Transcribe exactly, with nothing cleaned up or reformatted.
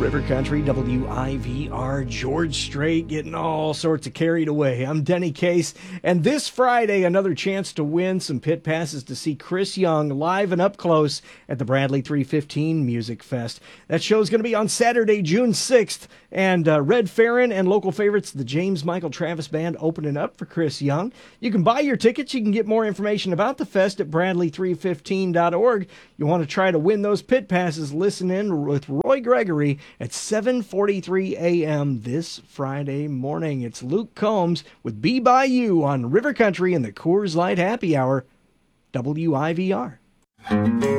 River Country, W I V R, George Strait getting all sorts of carried away. I'm Denny Case, and this Friday, another chance to win some pit passes to see Chris Young live and up close at the Bradley three fifteen Music Fest. That show is going to be on Saturday, June sixth, and uh, Red Farron and local favorites, the James Michael Travis Band, opening up for Chris Young. You can buy your tickets. You can get more information about the fest at bradley three fifteen dot org. You want to try to win those pit passes, listen in with Roy Gregory at seven forty-three a.m. this Friday morning. It's Luke Combs with Be By You on River Country and the Coors Light Happy Hour, W I V R.